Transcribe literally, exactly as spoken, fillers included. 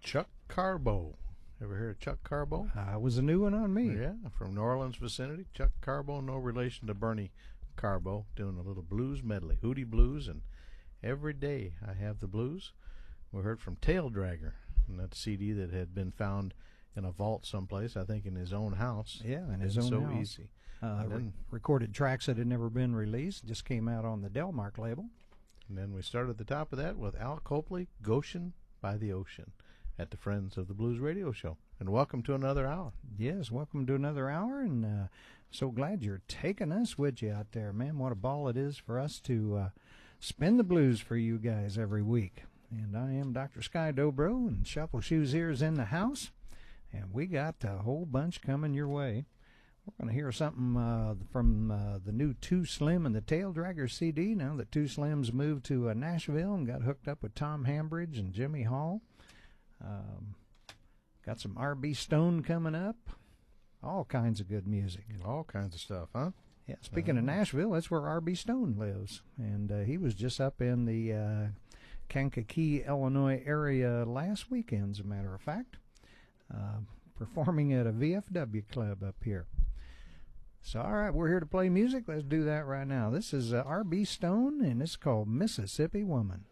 Chuck Carbo. Ever heard of Chuck Carbo? Uh, it was a new one on me. Yeah, from New Orleans vicinity. Chuck Carbo, no relation to Bernie Carbo, doing a little blues medley, Hootie Blues, and Every Day I Have the Blues. We heard from Tail Dragger, and that C D that had been found in a vault someplace, I think in his own house. Yeah, in his It's own so house. easy. Uh, And then- re- recorded tracks that had never been released, just came out on the Delmark label. And then we started at the top of that with Al Copley, Goshen by the Ocean, at the Friends of the Blues radio show. And welcome to another hour. Yes, welcome to another hour, and uh, so glad you're taking us with you out there, man. What a ball it is for us to uh, spin the blues for you guys every week. And I am Doctor Sky Dobro, and Shuffle Shoes here is in the house, and we got a whole bunch coming your way. We're going to hear something uh, from uh, the new Too Slim and the Tail Dragger C D, now that Too Slim's moved to uh, Nashville and got hooked up with Tom Hambridge and Jimmy Hall. Um, got some R B Stone coming up. All kinds of good music. All kinds of stuff, huh? Yeah, speaking uh, of Nashville, that's where R B Stone lives. And uh, he was just up in the uh, Kankakee, Illinois area last weekend, as a matter of fact, uh, performing at a V F W club up here. So, all right, we're here to play music. Let's do that right now. This is uh, R B Stone, and it's called Mississippi Woman.